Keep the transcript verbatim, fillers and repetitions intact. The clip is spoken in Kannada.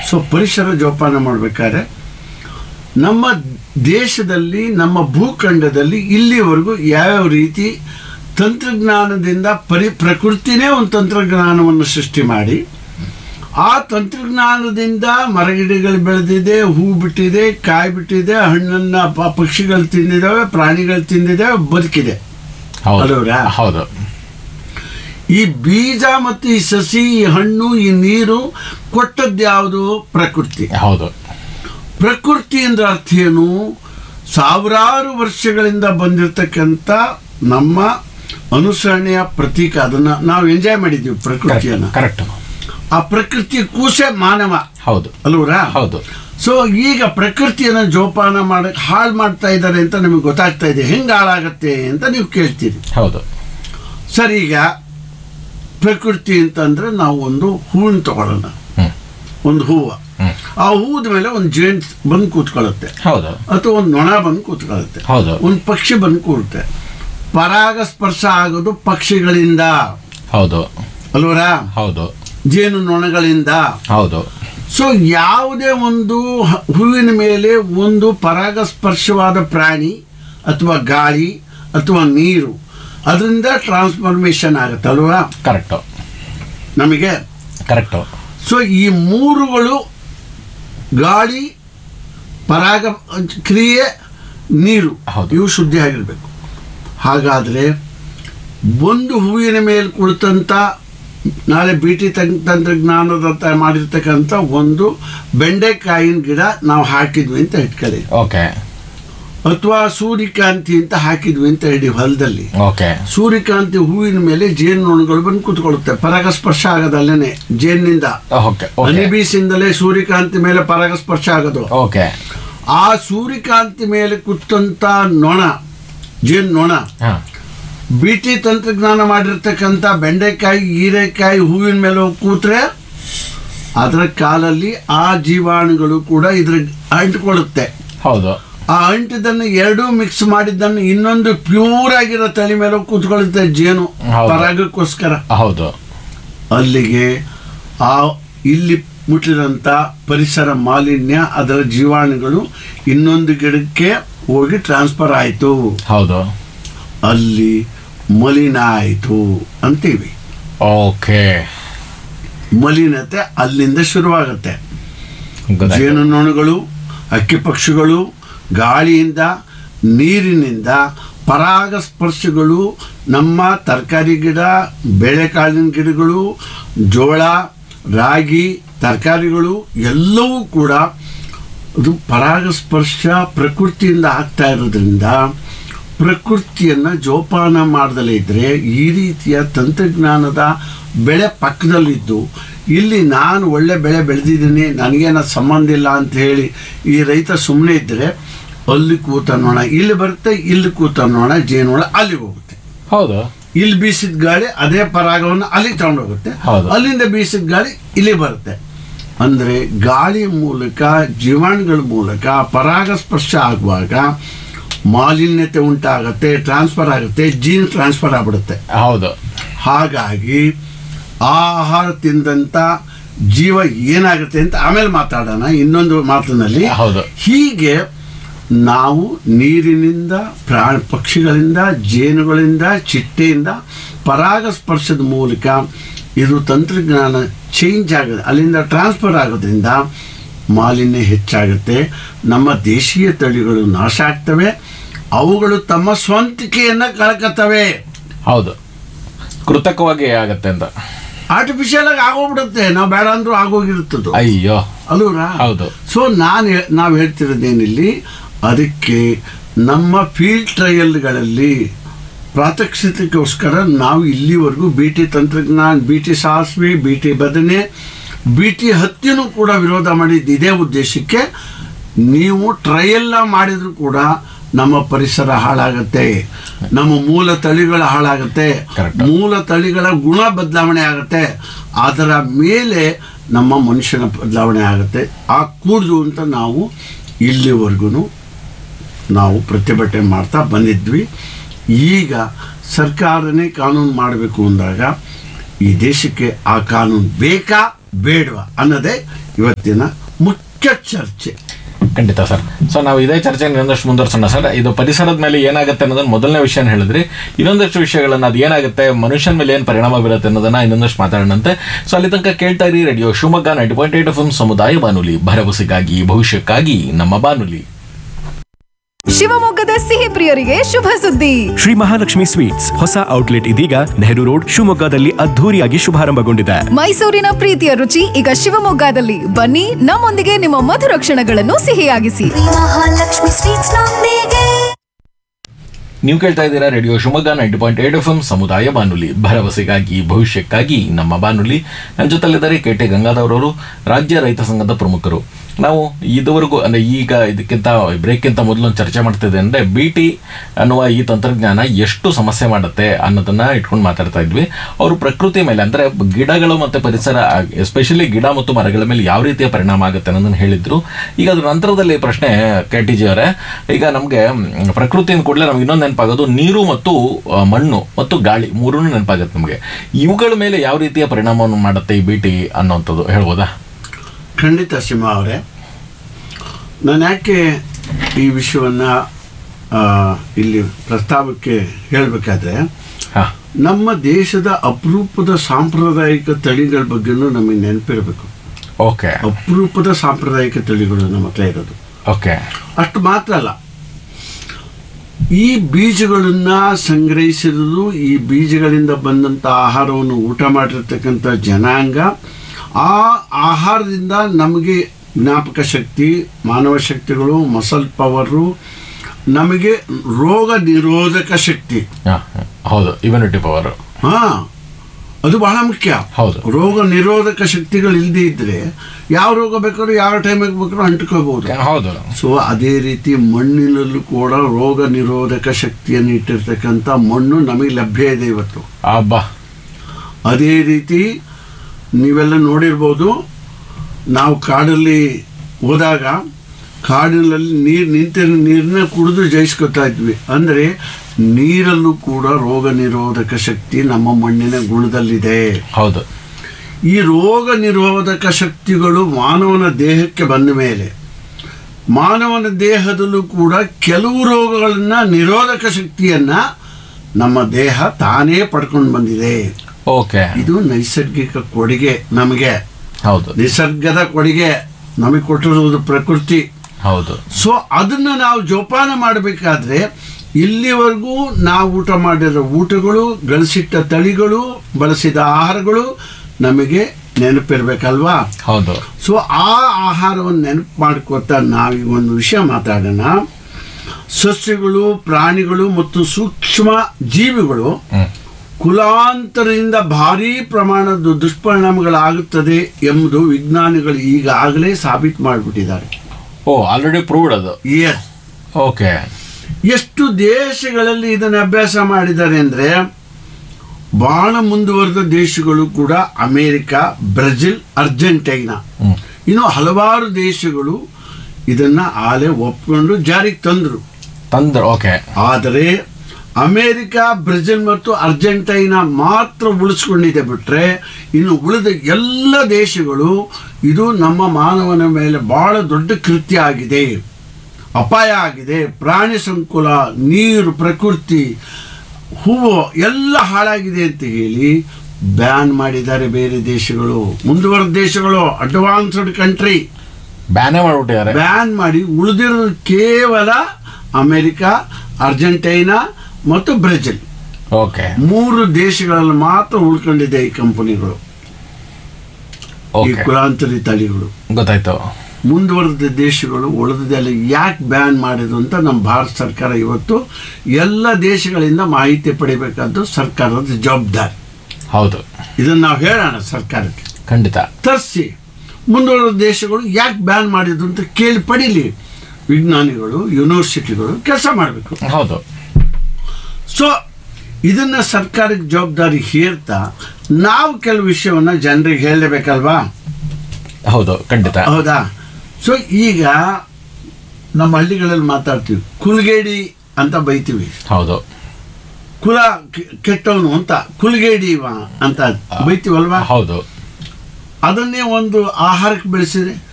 ಸೊ ಪರಿಸರ ಜೋಪಾನ ಮಾಡಬೇಕಾದ್ರೆ ನಮ್ಮ ದೇಶದಲ್ಲಿ ನಮ್ಮ ಭೂಖಂಡದಲ್ಲಿ ಇಲ್ಲಿವರೆಗೂ ಯಾವ್ಯಾವ ರೀತಿ ತಂತ್ರಜ್ಞಾನದಿಂದ ಪರಿ ಪ್ರಕೃತಿನೇ ಒಂದು ತಂತ್ರಜ್ಞಾನವನ್ನು ಸೃಷ್ಟಿ ಮಾಡಿ ಆ ತಂತ್ರಜ್ಞಾನದಿಂದ ಮರಗಿಡಗಳು ಬೆಳೆದಿದೆ, ಹೂ ಬಿಟ್ಟಿದೆ, ಕಾಯಿ ಬಿಟ್ಟಿದೆ, ಹಣ್ಣನ್ನು ಪಕ್ಷಿಗಳು ತಿಂದಿದ್ದಾವೆ, ಪ್ರಾಣಿಗಳು ತಿಂದಿದ್ದಾವೆ, ಬದುಕಿದೆ. ಅಲ್ವರಾ? ಹೌದು. ಈ ಬೀಜ ಮತ್ತು ಈ ಸಸಿ, ಈ ಹಣ್ಣು, ಈ ನೀರು ಕೊಟ್ಟದ್ದು ಯಾವುದು? ಪ್ರಕೃತಿ. ಹೌದು. ಪ್ರಕೃತಿ ಅಂದ್ರೆ ಅರ್ಥ ಏನು? ಸಾವಿರಾರು ವರ್ಷಗಳಿಂದ ಬಂದಿರತಕ್ಕಂಥ ನಮ್ಮ ಅನುಸರಣೆಯ ಪ್ರತೀಕ. ಅದನ್ನ ನಾವು ಎಂಜಾಯ್ ಮಾಡಿದ್ದೀವಿ ಪ್ರಕೃತಿಯನ್ನು. ಕರೆಕ್ಟ್. ಆ ಪ್ರಕೃತಿ ಕೂಸೆ ಮಾನವ. ಹೌದು ಅಲ್ವರಾ? ಹೌದು. ಸೊ ಈಗ ಪ್ರಕೃತಿಯನ್ನು ಜೋಪಾನ ಮಾಡಕ್ಕೆ ಹಾಳು ಮಾಡ್ತಾ ಇದ್ದಾರೆ ಅಂತ ನಿಮಗೆ ಗೊತ್ತಾಗ್ತಾ ಇದೆ. ಹೆಂಗೆ ಹಾಳಾಗತ್ತೆ ಅಂತ ನೀವು ಕೇಳ್ತೀರಿ. ಹೌದು ಸರ್, ಈಗ ಪ್ರಕೃತಿ ಅಂತಂದ್ರೆ ನಾವು ಒಂದು ಹೂವನ್ನು ತಗೊಳ್ಳೋಣ. ಒಂದು ಹೂವು, ಆ ಹೂದ ಮೇಲೆ ಒಂದು ಜೇನು ಬಂದು ಕೂತ್ಕೊಳ್ಳುತ್ತೆ, ಹೌದು, ಅಥವಾ ಒಂದು ನೊಣ ಬಂದು ಕೂತ್ಕೊಳ್ಳುತ್ತೆ, ಹೌದು, ಒಂದು ಪಕ್ಷಿ ಬಂದು ಕೂರುತ್ತೆ. ಪರಾಗ ಸ್ಪರ್ಶ ಆಗೋದು ಪಕ್ಷಿಗಳಿಂದ, ಹೌದು ಅಲ್ವರಾ? ಹೌದು. ಜೇನು ನೊಣಗಳಿಂದ. ಹೌದು. ಸೊ ಯಾವುದೇ ಒಂದು ಹೂವಿನ ಮೇಲೆ ಒಂದು ಪರಾಗಸ್ಪರ್ಶವಾದ ಪ್ರಾಣಿ ಅಥವಾ ಗಾಳಿ ಅಥವಾ ನೀರು, ಅದರಿಂದ ಟ್ರಾನ್ಸ್ಫಾರ್ಮೇಶನ್ ಆಗುತ್ತೆ ಅಲ್ವಾ? ಕರೆಕ್ಟು. ನಮಗೆ ಕರೆಕ್ಟು. ಸೊ ಈ ಮೂರುಗಳು, ಗಾಳಿ, ಪರಾಗ ಕ್ರಿಯೆ, ನೀರು, ಇವು ಶುದ್ಧಿ ಆಗಿರಬೇಕು. ಹಾಗಾದರೆ ಒಂದು ಹೂವಿನ ಮೇಲೆ ಕುಳಿತಂಥ ನಾಳೆ ಬಿ ಟಿ ತಂತ್ರಜ್ಞಾನದ ಮಾಡಿರ್ತಕ್ಕಂಥ ಒಂದು ಬೆಂಡೆಕಾಯಿನ ಗಿಡ ನಾವು ಹಾಕಿದ್ವಿ ಅಂತ ಇಟ್ಕೊಳ್ಳಿ. ಓಕೆ. ಅಥವಾ ಸೂರ್ಯಕಾಂತಿ ಅಂತ ಹಾಕಿದ್ವಿ ಅಂತ ಹೇಳಿ ಹೊಲದಲ್ಲಿ. ಓಕೆ. ಸೂರ್ಯಕಾಂತಿ ಹೂವಿನ ಮೇಲೆ ಜೇನು ನೊಣಗಳು ಬಂದು ಕೂತ್ಕೊಳ್ಳುತ್ತೆ. ಪರಾಗಸ್ಪರ್ಶ ಆಗೋದಲ್ಲೇನೆ ಜೇನಿನಿಂದ, ಹನಿಬೀಸಿಂದಲೇ ಸೂರ್ಯಕಾಂತಿ ಮೇಲೆ ಪರಾಗಸ್ಪರ್ಶ ಆಗೋದು. ಓಕೆ. ಆ ಸೂರ್ಯಕಾಂತಿ ಮೇಲೆ ಕೂತಂತ ನೊಣ, ಜೇನು ನೊಣ, ಬಿ ಟಿ ತಂತ್ರಜ್ಞಾನ ಮಾಡಿರ್ತಕ್ಕಂಥ ಬೆಂಡೆಕಾಯಿ, ಹೀರೆಕಾಯಿ ಹೂವಿನ ಮೇಲೆ ಹೋಗಿ ಕೂತ್ರೆ ಅದರ ಕಾಲಲ್ಲಿ ಆ ಜೀವಾಣುಗಳು ಕೂಡ ಇದ್ರ ಅಂಟಿಕೊಳ್ಳುತ್ತೆ. ಹೌದು. ಆ ಅಂಟಿದ್ದನ್ನು ಎರಡೂ ಮಿಕ್ಸ್ ಮಾಡಿದ್ದನ್ನು ಇನ್ನೊಂದು ಪ್ಯೂರ್ ಆಗಿರೋ ತಲೆ ಮೇಲೆ ಕೂತ್ಕೊಳ್ಳುತ್ತೆ ಜೇನು, ಪರಾಗಕ್ಕೋಸ್ಕರ. ಹೌದು. ಅಲ್ಲಿಗೆ ಆ ಇಲ್ಲಿ ಮುಟ್ಟಿದಂಥ ಪರಿಸರ ಮಾಲಿನ್ಯ, ಅದರ ಜೀವಾಣುಗಳು ಇನ್ನೊಂದು ಗಿಡಕ್ಕೆ ಹೋಗಿ ಟ್ರಾನ್ಸ್ಫರ್ ಆಯಿತು. ಹೌದು. ಅಲ್ಲಿ ಮಲಿನ ಆಯಿತು ಅಂತೀವಿ. ಓಕೆ. ಮಲಿನತೆ ಅಲ್ಲಿಂದ ಶುರುವಾಗುತ್ತೆ. ಜೇನು ನೊಣಗಳು, ಹಕ್ಕಿ ಪಕ್ಷಿಗಳು, ಗಾಳಿಯಿಂದ, ನೀರಿನಿಂದ ಪರಾಗಸ್ಪರ್ಶಗಳು ನಮ್ಮ ತರಕಾರಿ ಗಿಡ, ಬೇಳೆಕಾಳಿನ ಗಿಡಗಳು, ಜೋಳ, ರಾಗಿ, ತರಕಾರಿಗಳು ಎಲ್ಲವೂ ಕೂಡ ಅದು ಪರಾಗಸ್ಪರ್ಶ ಪ್ರಕೃತಿಯಿಂದ ಆಗ್ತಾ ಇರೋದ್ರಿಂದ ಪ್ರಕೃತಿಯನ್ನು ಜೋಪಾನ ಮಾಡದಲ್ಲೇ ಇದ್ದರೆ ಈ ರೀತಿಯ ತಂತ್ರಜ್ಞಾನದ ಬೆಳೆ ಪಕ್ಕದಲ್ಲಿದ್ದು ಇಲ್ಲಿ ನಾನು ಒಳ್ಳೆ ಬೆಳೆ ಬೆಳೆದಿದ್ದೀನಿ, ನನಗೇನ ಸಂಬಂಧ ಇಲ್ಲ ಅಂತ ಹೇಳಿ ಈ ರೈತ ಸುಮ್ಮನೆ ಇದ್ದರೆ ಅಲ್ಲಿ ಕೂತ ನೋಣ ಇಲ್ಲಿ ಬರುತ್ತೆ, ಇಲ್ಲಿ ಕೂತ ನೋಣ ಜೇನುಳ ಅಲ್ಲಿಗೆ ಹೋಗುತ್ತೆ. ಹೌದು. ಇಲ್ಲಿ ಬೀಸಿದ ಗಾಳಿ ಅದೇ ಪರಾಗವನ್ನು ಅಲ್ಲಿಗೆ ತಗೊಂಡೋಗುತ್ತೆ, ಅಲ್ಲಿಂದ ಬೀಸಿದ ಗಾಳಿ ಇಲ್ಲಿ ಬರುತ್ತೆ. ಅಂದರೆ ಗಾಳಿ ಮೂಲಕ, ಜೀವಾಣುಗಳ ಮೂಲಕ ಪರಾಗಸ್ಪರ್ಶ ಆಗುವಾಗ ಮಾಲಿನ್ಯತೆ ಉಂಟಾಗುತ್ತೆ, ಟ್ರಾನ್ಸ್ಫರ್ ಆಗುತ್ತೆ, ಜೀನ್ ಟ್ರಾನ್ಸ್ಫರ್ ಆಗ್ಬಿಡುತ್ತೆ. ಹೌದು. ಹಾಗಾಗಿ ಆಹಾರ ತಿಂದಂಥ ಜೀವ ಏನಾಗುತ್ತೆ ಅಂತ ಆಮೇಲೆ ಮಾತಾಡೋಣ ಇನ್ನೊಂದು ಮಾತಿನಲ್ಲಿ. ಹೀಗೆ ನಾವು ನೀರಿನಿಂದ, ಪ್ರಾಣಿ ಪಕ್ಷಿಗಳಿಂದ, ಜೇನುಗಳಿಂದ, ಚಿಟ್ಟೆಯಿಂದ ಪರಾಗಸ್ಪರ್ಶದ ಮೂಲಕ ಇದು ತಂತ್ರಜ್ಞಾನ ಚೇಂಜ್ ಆಗುತ್ತೆ, ಅಲ್ಲಿಂದ ಟ್ರಾನ್ಸ್ಫರ್ ಆಗೋದ್ರಿಂದ ಮಾಲಿನ್ಯ ಹೆಚ್ಚಾಗುತ್ತೆ. ನಮ್ಮ ದೇಶೀಯ ತಳಿಗಳು ನಾಶ ಆಗ್ತವೆ, ಅವುಗಳು ತಮ್ಮ ಸ್ವಂತಿಕೆಯನ್ನು ಕಳ್ಕೊತವೆ. ಹೌದು, ಕೃತಕವಾಗಿ ಆಗತ್ತೆ ಅಂತ. ಆರ್ಟಿಫಿಷಿಯಲ್ ಆಗಿ ಆಗೋಗ್ಬಿಡುತ್ತೆ, ನಾವು ಬೇಡ ಅಂದ್ರೂ ಆಗೋಗಿರುತ್ತದು. ಅಯ್ಯೋ, ಅಲ್ವಾ? ಹೌದು. ಸೊ ನಾನು ನಾವು ಹೇಳ್ತಿರೋದೇನಿಲ್ಲಿ, ಅದಕ್ಕೆ ನಮ್ಮ ಫೀಲ್ಡ್ ಟ್ರಯಲ್ಗಳಲ್ಲಿ ಪ್ರಾತ್ಯಕ್ಷಿತೆಗೋಸ್ಕರ ನಾವು ಇಲ್ಲಿವರೆಗೂ ಬಿ ಟಿ ತಂತ್ರಜ್ಞಾನ, ಬಿ ಟಿ ಸಾಸಿವೆ, ಬಿ ಟಿ ಬದನೆ, ಬಿ ಟಿ ಹತ್ತಿನೂ ಕೂಡ ವಿರೋಧ ಮಾಡಿದ್ದು ಇದೇ ಉದ್ದೇಶಕ್ಕೆ. ನೀವು ಟ್ರಯಲ್ ಮಾಡಿದ್ರು ಕೂಡ ನಮ್ಮ ಪರಿಸರ ಹಾಳಾಗತ್ತೆ, ನಮ್ಮ ಮೂಲ ತಳಿಗಳ ಹಾಳಾಗತ್ತೆ, ಮೂಲ ತಳಿಗಳ ಗುಣ ಬದಲಾವಣೆ ಆಗುತ್ತೆ, ಅದರ ಮೇಲೆ ನಮ್ಮ ಮನುಷ್ಯನ ಬದಲಾವಣೆ ಆಗುತ್ತೆ. ಆ ಕೂಡ್ದು ಅಂತ ನಾವು ಇಲ್ಲಿವರೆಗೂ ನಾವು ಪ್ರತಿಭಟನೆ ಮಾಡ್ತಾ ಬಂದಿದ್ವಿ. ಈಗ ಸರ್ಕಾರನೇ ಕಾನೂನು ಮಾಡಬೇಕು ಅಂದಾಗ ಈ ದೇಶಕ್ಕೆ ಆ ಕಾನೂನು ಬೇಕಾ ಬೇಡವಾ ಅನ್ನೋದೇ ಇವತ್ತಿನ ಮುಖ್ಯ ಚರ್ಚೆ. ಖಂಡಿತ ಸರ್. ಸೊ ನಾವು ಇದೇ ಚರ್ಚೆ ಇನ್ನೊಂದಷ್ಟು ಮುಂದುವರ್ಸೋಣ ಸರ್. ಇದು ಪರಿಸರದ ಮೇಲೆ ಏನಾಗುತ್ತೆ ಅನ್ನೋದನ್ನ ಮೊದಲನೇ ವಿಷಯ ಹೇಳಿದ್ರಿ. ಇನ್ನೊಂದಷ್ಟು ವಿಷಯಗಳನ್ನ ಅದು ಏನಾಗುತ್ತೆ, ಮನುಷ್ಯನ ಮೇಲೆ ಏನು ಪರಿಣಾಮ ಬೀರುತ್ತೆ ಅನ್ನೋದನ್ನ ಇನ್ನೊಂದಷ್ಟು ಮಾತಾಡೋಣಂತೆ. ಸೊ ಅಲ್ಲಿ ತನಕ ಕೇಳ್ತಾ ಇರಿ radio Shivamogga ninety point eight F M ಸಮುದಾಯ ಬಾನುಲಿ, ಭರವಸೆಗಾಗಿ ಭವಿಷ್ಯಕ್ಕಾಗಿ ನಮ್ಮ ಬಾನುಲಿ. ಶಿವಮೊಗ್ಗದ ಸಿಹಿ ಪ್ರಿಯರಿಗೆ ಶುಭ ಸುದ್ದಿ. ಶ್ರೀ ಮಹಾಲಕ್ಷ್ಮಿ ಸ್ವೀಟ್ಸ್ ಹೊಸ ಔಟ್ಲೆಟ್ ಇದೀಗ ನೆಹರು ರೋಡ್ ಶಿವಮೊಗ್ಗದಲ್ಲಿ ಅದ್ಧೂರಿಯಾಗಿ ಶುಭಾರಂಭಗೊಂಡಿದೆ. ಮೈಸೂರಿನ ಪ್ರೀತಿಯ ರುಚಿ ಈಗ ಶಿವಮೊಗ್ಗದಲ್ಲಿ. ಬನ್ನಿ, ನಮ್ಮೊಂದಿಗೆ ನಿಮ್ಮ ಮಧುರ ಕ್ಷಣಗಳನ್ನು ಸಿಹಿಯಾಗಿಸಿ. ಮಹಾಲಕ್ಷ್ಮಿ ಸ್ವೀಟ್ಸ್ ನೊಂದಿಗೆ. ನೀವು ಕೇಳ್ತಾ ಇದ್ದೀರಾ radio Shivamogga ninety point eight F M ಸಮುದಾಯ ಬಾನುಲಿ, ಭರವಸೆಗಾಗಿ ಭವಿಷ್ಯಕ್ಕಾಗಿ ನಮ್ಮ ಬಾನುಲಿ. ನನ್ನ ಜೊತೆಲಿದ್ದಾರೆ ಕೆ ಟಿ ಗಂಗಾಧರವರು, ರಾಜ್ಯ ರೈತ ಸಂಘದ ಪ್ರಮುಖರು. ನಾವು ಇದುವರೆಗೂ ಅಂದರೆ ಈಗ ಇದಕ್ಕಿಂತ ಬ್ರೇಕ್ಗಿಂತ ಮೊದಲು ಚರ್ಚೆ ಮಾಡ್ತಿದ್ದೆ ಅಂದರೆ ಬಿ ಟಿ ಅನ್ನುವ ಈ ತಂತ್ರಜ್ಞಾನ ಎಷ್ಟು ಸಮಸ್ಯೆ ಮಾಡುತ್ತೆ ಅನ್ನೋದನ್ನು ಇಟ್ಕೊಂಡು ಮಾತಾಡ್ತಾ ಇದ್ವಿ. ಅವರು ಪ್ರಕೃತಿ ಮೇಲೆ ಅಂದರೆ ಗಿಡಗಳು ಮತ್ತು ಪರಿಸರ, ಎಸ್ಪೆಷಲಿ ಗಿಡ ಮತ್ತು ಮರಗಳ ಮೇಲೆ ಯಾವ ರೀತಿಯ ಪರಿಣಾಮ ಆಗುತ್ತೆ ಅನ್ನೋದನ್ನು ಹೇಳಿದ್ರು. ಈಗ ಅದ್ರ ನಂತರದಲ್ಲಿ ಪ್ರಶ್ನೆ ಕೆ ಟಿ ಜಿ ಅವರೇ, ಈಗ ನಮಗೆ ಪ್ರಕೃತಿಯಿಂದ ಕೂಡಲೇ ನಮ್ಗೆ ಇನ್ನೊಂದು ನೆನಪಾಗೋದು ನೀರು ಮತ್ತು ಮಣ್ಣು ಮತ್ತು ಗಾಳಿ ಮೂರೂ ನೆನಪಾಗುತ್ತೆ ನಮಗೆ. ಇವುಗಳ ಮೇಲೆ ಯಾವ ರೀತಿಯ ಪರಿಣಾಮವನ್ನು ಮಾಡುತ್ತೆ ಈ ಬಿ ಟಿ ಅನ್ನೋವಂಥದ್ದು ಹೇಳ್ಬೋದಾ? ಖಂಡಿತ ಸಿಂಹ ಅವರೇ, ನಾನು ಯಾಕೆ ಈ ವಿಷಯವನ್ನು ಇಲ್ಲಿ ಪ್ರಸ್ತಾವಕ್ಕೆ ಹೇಳಬೇಕಾದ್ರೆ, ನಮ್ಮ ದೇಶದ ಅಪರೂಪದ ಸಾಂಪ್ರದಾಯಿಕ ತಳಿಗಳ ಬಗ್ಗೆನೂ ನಮಗೆ ನೆನಪಿರಬೇಕು. ಓಕೆ, ಅಪರೂಪದ ಸಾಂಪ್ರದಾಯಿಕ ತಳಿಗಳು ನಮ್ಮ ಹತ್ರ ಇರೋದು. ಓಕೆ, ಅಷ್ಟು ಮಾತ್ರ ಅಲ್ಲ, ಈ ಬೀಜಗಳನ್ನು ಸಂಗ್ರಹಿಸಿರೋದು, ಈ ಬೀಜಗಳಿಂದ ಬಂದಂಥ ಆಹಾರವನ್ನು ಊಟ ಮಾಡಿರ್ತಕ್ಕಂಥ ಜನಾಂಗ, ಆ ಆಹಾರದಿಂದ ನಮಗೆ ಜ್ಞಾಪಕ ಶಕ್ತಿ, ಮಾನವ ಶಕ್ತಿಗಳು, ಮಸಲ್ ಪವರು, ನಮಗೆ ರೋಗ ನಿರೋಧಕ ಶಕ್ತಿ, ಹೌದು, ಇಮ್ಯುನಿಟಿ ಪವರ್, ಹಾಂ, ಅದು ಬಹಳ ಮುಖ್ಯ. ಹೌದು, ರೋಗ ನಿರೋಧಕ ಶಕ್ತಿಗಳು ಇಲ್ಲದೆ ಇದ್ದರೆ ಯಾವ ರೋಗ ಬೇಕಾದ್ರೂ ಯಾವ ಟೈಮಿಗೆ ಬೇಕಾದ್ರೂ ಅಂಟ್ಕೋಬಹುದು. ಹೌದು. ಸೊ ಅದೇ ರೀತಿ ಮಣ್ಣಿನಲ್ಲೂ ಕೂಡ ರೋಗ ನಿರೋಧಕ ಶಕ್ತಿಯನ್ನು ಇಟ್ಟಿರ್ತಕ್ಕಂಥ ಮಣ್ಣು ನಮಗೆ ಲಭ್ಯ ಇದೆ ಇವತ್ತು. ಅಬ್ಬಾ, ಅದೇ ರೀತಿ ನೀವೆಲ್ಲ ನೋಡಿರ್ಬೋದು, ನಾವು ಕಾಡಲ್ಲಿ ಹೋದಾಗ ಕಾಡಿನಲ್ಲಿ ನೀರು ನಿಂತಿರೋ ನೀರನ್ನ ಕುಡಿದು ಜಯಿಸ್ಕೊತಾ ಇದ್ವಿ. ಅಂದರೆ ನೀರಲ್ಲೂ ಕೂಡ ರೋಗ ನಿರೋಧಕ ಶಕ್ತಿ ನಮ್ಮ ಮಣ್ಣಿನ ಗುಣದಲ್ಲಿದೆ. ಹೌದು. ಈ ರೋಗ ನಿರೋಧಕ ಶಕ್ತಿಗಳು ಮಾನವನ ದೇಹಕ್ಕೆ ಬಂದ ಮೇಲೆ ಮಾನವನ ದೇಹದಲ್ಲೂ ಕೂಡ ಕೆಲವು ರೋಗಗಳನ್ನ ನಿರೋಧಕ ಶಕ್ತಿಯನ್ನ ನಮ್ಮ ದೇಹ ತಾನೇ ಪಡ್ಕೊಂಡು ಬಂದಿದೆ. ಓಕೆ, ಇದು ನೈಸರ್ಗಿಕ ಕೊಡುಗೆ ನಮಗೆ. ಹೌದು, ನಿಸರ್ಗದ ಕೊಡುಗೆ ನಮಗೆ ಕೊಟ್ಟಿರುವುದು ಪ್ರಕೃತಿ. ಹೌದು. ಸೊ ಅದನ್ನ ನಾವು ಜೋಪಾನ ಮಾಡಬೇಕಾದ್ರೆ ಇಲ್ಲಿವರೆಗೂ ನಾವು ಊಟ ಮಾಡಿರೋ ಊಟಗಳು, ಗಳಿಸಿಟ್ಟ ತಳಿಗಳು, ಬಳಸಿದ ಆಹಾರಗಳು ನಮಗೆ ನೆನಪಿರ್ಬೇಕಲ್ವಾ? ಹೌದು. ಸೊ ಆ ಆಹಾರವನ್ನು ನೆನಪು ಮಾಡ್ಕೋತಾ ನಾವೀಗ ಒಂದು ವಿಷಯ ಮಾತಾಡೋಣ. ಸಸ್ಯಗಳು, ಪ್ರಾಣಿಗಳು ಮತ್ತು ಸೂಕ್ಷ್ಮ ಜೀವಿಗಳು ಕುಲಾಂತರದಿಂದ ಭಾರೀ ಪ್ರಮಾಣದ ದುಷ್ಪರಿಣಾಮಗಳಾಗುತ್ತದೆ ಎಂಬುದು ವಿಜ್ಞಾನಿಗಳು ಈಗಾಗಲೇ ಸಾಬೀತು ಮಾಡಿಬಿಟ್ಟಿದ್ದಾರೆ. ಓ, ಆಲ್ರೆಡಿ ಪ್ರೂವ್ಡ್ ಅದು. ಎಸ್. ಓಕೆ. ಎಷ್ಟು ದೇಶಗಳಲ್ಲಿ ಇದನ್ನು ಅಭ್ಯಾಸ ಮಾಡಿದ್ದಾರೆ ಅಂದರೆ, ಬಹಳ ಮುಂದುವರೆದ ದೇಶಗಳು ಕೂಡ ಅಮೇರಿಕ, ಬ್ರೆಜಿಲ್, ಅರ್ಜೆಂಟೈನಾ, ಇನ್ನು ಹಲವಾರು ದೇಶಗಳು ಇದನ್ನ ಆಲೆ ಒಪ್ಕೊಂಡು ಜಾರಿಗೆ ತಂದರು ತಂದ್ರು ಓಕೆ. ಆದರೆ ಅಮೇರಿಕ, ಬ್ರೆಜಿಲ್ ಮತ್ತು ಅರ್ಜೆಂಟೈನಾ ಮಾತ್ರ ಉಳಿಸ್ಕೊಂಡಿದೆ ಬಿಟ್ರೆ ಇನ್ನು ಉಳಿದ ಎಲ್ಲ ದೇಶಗಳು ಇದು ನಮ್ಮ ಮಾನವನ ಮೇಲೆ ಬಹಳ ದೊಡ್ಡ ಕೃತ್ಯ ಆಗಿದೆ, ಅಪಾಯ ಆಗಿದೆ, ಪ್ರಾಣಿ ಸಂಕುಲ, ನೀರು, ಪ್ರಕೃತಿ, ಹೂವು ಎಲ್ಲ ಹಾಳಾಗಿದೆ ಅಂತ ಹೇಳಿ ಬ್ಯಾನ್ ಮಾಡಿದ್ದಾರೆ. ಬೇರೆ ದೇಶಗಳು, ಮುಂದುವರೆದ ದೇಶಗಳು, ಅಡ್ವಾನ್ಸ್ಡ್ ಕಂಟ್ರಿ ಬ್ಯಾನೇ ಮಾಡಿಬಿಟ್ಟಿದ್ದಾರೆ. ಬ್ಯಾನ್ ಮಾಡಿ ಉಳಿದಿರೋದು ಕೇವಲ ಅಮೇರಿಕ, ಅರ್ಜೆಂಟೈನಾ ಮತ್ತು ಬ್ರೆಜಿಲ್, ಓಕೆ, ಮೂರು ದೇಶಗಳಲ್ಲಿ ಮಾತ್ರ ಉಳ್ಕೊಂಡಿದೆ ಈ ಕಂಪನಿಗಳು, ಈ ಕುಲಾಂತರಿ ತಳಿಗಳು. ಗೊತ್ತಾಯ್ತು. ಮುಂದುವರೆದ ದೇಶಗಳು ಉಳಿದದೆಲ್ಲ ಯಾಕೆ ಬ್ಯಾನ್ ಮಾಡಿದ್ರು ಅಂತ ನಮ್ಮ ಭಾರತ ಸರ್ಕಾರ ಇವತ್ತು ಎಲ್ಲ ದೇಶಗಳಿಂದ ಮಾಹಿತಿ ಪಡಿಬೇಕಾದ್ದು ಸರ್ಕಾರದ ಜವಾಬ್ದಾರಿ. ಹೌದು, ಇದನ್ನು ನಾವು ಹೇಳೋಣ ಸರ್ಕಾರಕ್ಕೆ. ಖಂಡಿತ ತರಿಸಿ ಮುಂದುವರೆದ ದೇಶಗಳು ಯಾಕೆ ಬ್ಯಾನ್ ಮಾಡಿದ್ರು ಅಂತ ಕೇಳಿ ಪಡೀಲಿ. ವಿಜ್ಞಾನಿಗಳು, ಯೂನಿವರ್ಸಿಟಿಗಳು ಕೆಲಸ ಮಾಡಬೇಕು. ಹೌದು. ಸೊ ಇದನ್ನು ಸರ್ಕಾರಕ್ಕೆ ಜವಾಬ್ದಾರಿ ಹೇರ್ತಾ ನಾವು ಕೆಲವು ವಿಷಯವನ್ನು ಜನರಿಗೆ ಹೇಳಲೇಬೇಕಲ್ವಾ? ಹೌದು, ಖಂಡಿತ. ಹೌದಾ? ಸೊ ಈಗ ನಮ್ಮ ಹಳ್ಳಿಗಳಲ್ಲಿ ಮಾತಾಡ್ತೀವಿ, ಕುಲ್ಗೇಡಿ ಅಂತ ಬೈತೀವಿ. ಹೌದು. ಕುಲ ಕೆಟ್ಟವನು ಅಂತ ಕುಲ್ಗೇಡಿ ಇವ ಅಂತ ಬೈತೀವಲ್ವಾ? ಹೌದು. ಅದನ್ನೇ ಒಂದು ಆಹಾರಕ್ಕೆ ಬೆಳೆಸಿರಿ.